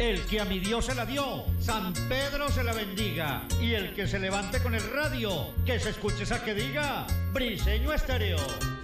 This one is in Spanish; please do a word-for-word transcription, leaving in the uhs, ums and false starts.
El que a mi Dios se la dio, San Pedro se la bendiga. Y el que se levante con el radio, que se escuche esa que diga, Briseño Estéreo.